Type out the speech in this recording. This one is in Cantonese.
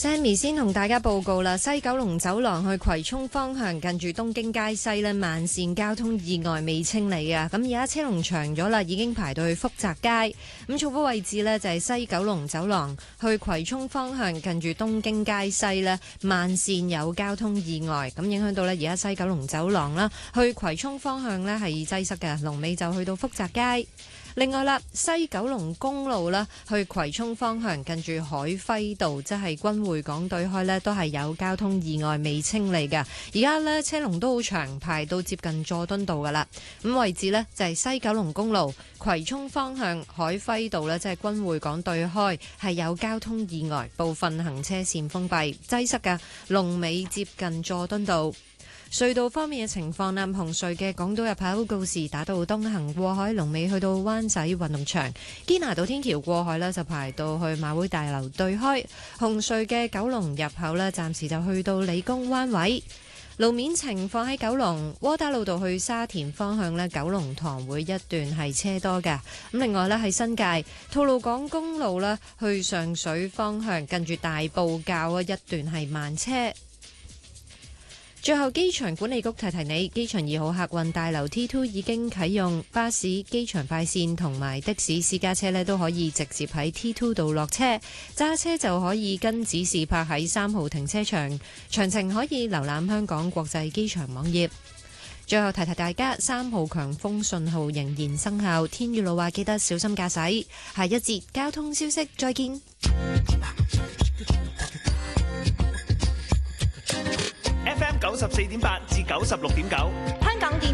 Sammy 先同大家報告啦，西九龍走廊去葵涌方向近住東京街西呢，慢線交通意外未清理啊，咁而家車龍長咗啦，已經排到去福澤街。咁重複位置呢，就係西九龍走廊去葵涌方向近住東京街西呢，慢線有交通意外，咁影響到呢而家西九龍走廊啦去葵涌方向呢係擠塞嘅，龍尾就去到福澤街。另外啦，西九龍公路啦，去葵涌方向近住海輝道，即係君匯港對開呢，都係有交通意外未清理嘅。而家呢，車龍都好長，排到接近佐敦道噶啦。咁位置呢，就係西九龍公路葵涌方向海輝道呢，即係君匯港對開係有交通意外，部分行車線封閉，擠塞嘅，龍尾接近佐敦道。隧道方面嘅情況啦，紅隧嘅港島入口告士打道東行過海，龍尾去到灣仔運動場；堅拿道天橋過海呢就排到去馬會大樓對開。紅隧嘅九龍入口呢，暫時就去到理工灣位。路面情況喺九龍窩打老道去沙田方向呢，九龍塘會一段係車多嘅。咁另外呢，喺新界吐露港公路呢，去上水方向近住大埔滘一段係慢車。最後，機場管理局提提你，機場2號客運大樓 T2 已經啟用，巴士、機場快線同埋的士私家車都可以直接喺 T2 度落車，揸車就可以跟指示泊喺3號停車場。詳情可以瀏覽香港國際機場網頁。最後提提大家，3號強風信號仍然生效，天雨路滑記得小心駕駛。下一節交通消息，再見。 FM 94.8至96.9， 香港電